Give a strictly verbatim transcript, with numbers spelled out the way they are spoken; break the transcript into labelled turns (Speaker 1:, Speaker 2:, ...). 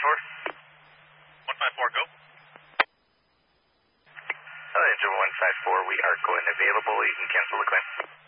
Speaker 1: four.
Speaker 2: one five four, go.
Speaker 1: Uh, engine one five four, we are going available. You can cancel the claim.